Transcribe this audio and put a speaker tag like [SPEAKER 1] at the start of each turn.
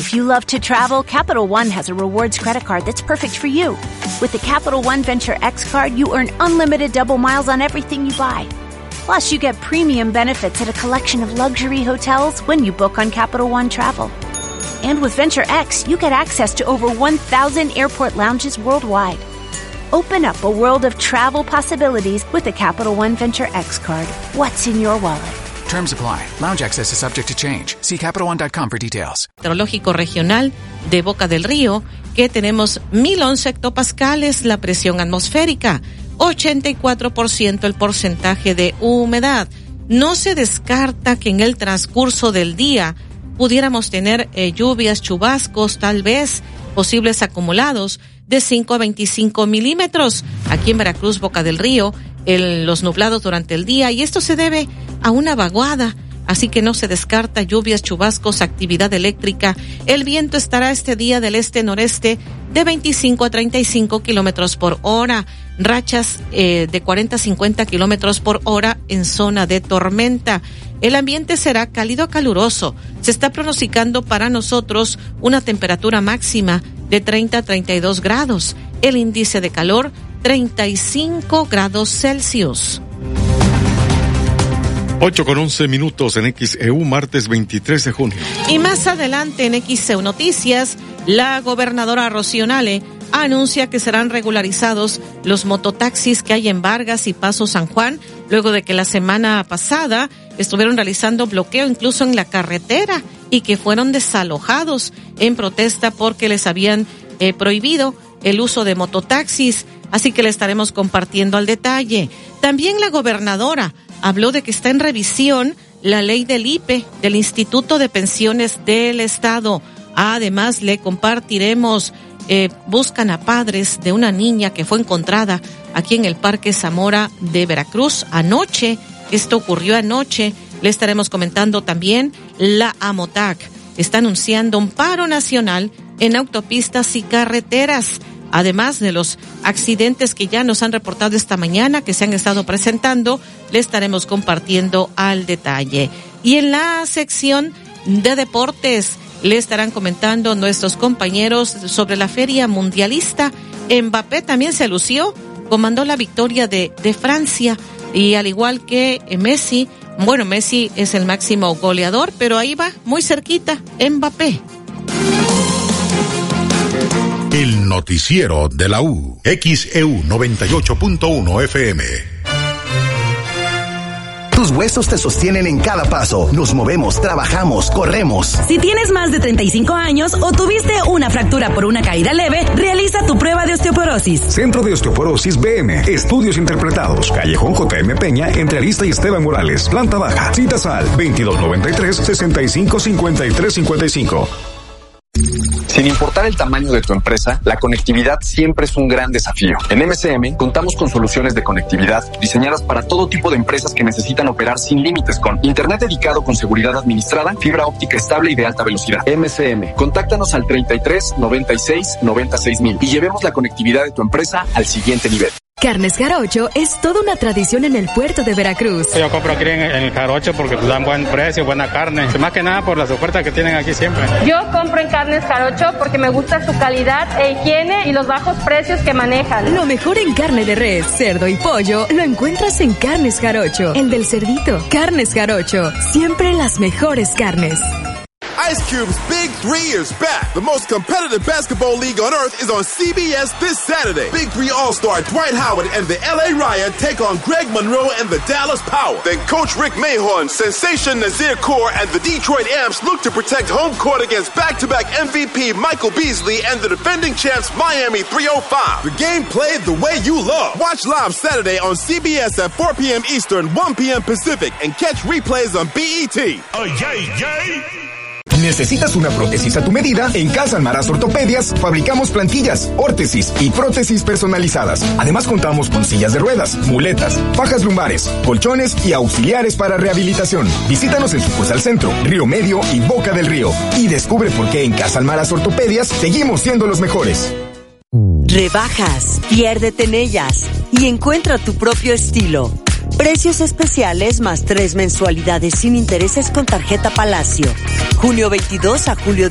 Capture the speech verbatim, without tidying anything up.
[SPEAKER 1] If you love to travel, Capital One has a rewards credit card that's perfect for you. With the Capital One Venture X card, you earn unlimited double miles on everything you buy. Plus, you get premium benefits at a collection of luxury hotels when you book on Capital One Travel. And with Venture X, you get access to over one thousand airport lounges worldwide. Open up a world of travel possibilities with the Capital One Venture X card. What's in your wallet?
[SPEAKER 2] Terms apply. Lounge access is subject to change. See Capital One dot com for details.
[SPEAKER 3] Meteorológico regional de Boca del Río, que tenemos mil once hectopascales la presión atmosférica, ochenta y cuatro por ciento el porcentaje de humedad. No se descarta que en el transcurso del día pudiéramos tener eh, lluvias, chubascos, tal vez posibles acumulados de cinco a veinticinco milímetros aquí en Veracruz, Boca del Río, el, los nublados durante el día, y esto se debe a una vaguada, así que no se descarta lluvias, chubascos, actividad eléctrica. El viento estará este día del este-noreste de veinticinco a treinta y cinco kilómetros por hora, rachas eh, de cuarenta a cincuenta kilómetros por hora en zona de tormenta. El ambiente será cálido a caluroso. Se está pronosticando para nosotros una temperatura máxima de treinta a treinta y dos grados. El índice de calor, treinta y cinco grados Celsius.
[SPEAKER 4] ocho con once minutos en X E U, martes veintitrés de junio.
[SPEAKER 3] Y más adelante en X E U Noticias, la gobernadora Rocío Nale anuncia que serán regularizados los mototaxis que hay en Vargas y Paso San Juan, luego de que la semana pasada estuvieron realizando bloqueo incluso en la carretera y que fueron desalojados en protesta porque les habían eh, prohibido el uso de mototaxis. Así que le estaremos compartiendo al detalle. También la gobernadora habló de que está en revisión la ley del I P E, del Instituto de Pensiones del Estado. Además, le compartiremos, eh, buscan a padres de una niña que fue encontrada aquí en el Parque Zamora de Veracruz anoche. Esto ocurrió anoche. Le estaremos comentando también la AMOTAC. Está anunciando un paro nacional en autopistas y carreteras. Además de los accidentes que ya nos han reportado esta mañana, que se han estado presentando, le estaremos compartiendo al detalle. Y en la sección de deportes, le estarán comentando nuestros compañeros sobre la Feria Mundialista. Mbappé también se lució, comandó la victoria de, de Francia, y al igual que Messi, bueno, Messi es el máximo goleador, pero ahí va, muy cerquita, Mbappé.
[SPEAKER 5] El noticiero de la U, X E U noventa y ocho punto uno F M.
[SPEAKER 6] Tus huesos te sostienen en cada paso. Nos movemos, trabajamos, corremos.
[SPEAKER 7] Si tienes más de treinta y cinco años o tuviste una fractura por una caída leve, realiza tu prueba de osteoporosis.
[SPEAKER 8] Centro de Osteoporosis B M. Estudios interpretados. Callejón J M Peña, entre Arista y Esteban Morales. Planta baja. Citas al veintidós noventa y tres, sesenta y cinco, cincuenta y tres cincuenta y cinco.
[SPEAKER 9] Sin importar el tamaño de tu empresa, la conectividad siempre es un gran desafío. En M C M contamos con soluciones de conectividad diseñadas para todo tipo de empresas que necesitan operar sin límites, con internet dedicado con seguridad administrada, fibra óptica estable y de alta velocidad. M C M, contáctanos al treinta y tres, noventa y seis, noventa y seis mil y llevemos la conectividad de tu empresa al siguiente nivel.
[SPEAKER 10] Carnes Jarocho es toda una tradición en el puerto de Veracruz.
[SPEAKER 11] Yo compro aquí en el Jarocho porque dan buen precio, buena carne. Más que nada por las ofertas que tienen aquí siempre.
[SPEAKER 12] Yo compro en Carnes Jarocho porque me gusta su calidad e higiene y los bajos precios que manejan.
[SPEAKER 10] Lo mejor en carne de res, cerdo y pollo lo encuentras en Carnes Jarocho, el del cerdito. Carnes Jarocho, siempre las mejores carnes.
[SPEAKER 13] Ice Cube's Big Three is back. The most competitive basketball league on earth is on C B S this Saturday. Big Three All-Star Dwight Howard and the L A Riot take on Greg Monroe and the Dallas Power. Then Coach Rick Mahorn, Sensation Nazir Kaur, and the Detroit Amps look to protect home court against back-to-back M V P Michael Beasley and the defending champs Miami three oh five. The game played the way you love. Watch live Saturday on C B S at four p.m. Eastern, one p.m. Pacific, and catch replays on B E T.
[SPEAKER 8] Oh, yay, yay. ¿Necesitas una prótesis a tu medida? En Casa Almaraz Ortopedias fabricamos plantillas, órtesis y prótesis personalizadas. Además contamos con sillas de ruedas, muletas, fajas lumbares, colchones y auxiliares para rehabilitación. Visítanos en sucursal Centro, Río Medio y Boca del Río y descubre por qué en Casa Almaraz Ortopedias seguimos siendo los mejores.
[SPEAKER 14] Rebajas, piérdete en ellas y encuentra tu propio estilo. Precios especiales más tres mensualidades sin intereses con tarjeta Palacio. Junio veintidós a julio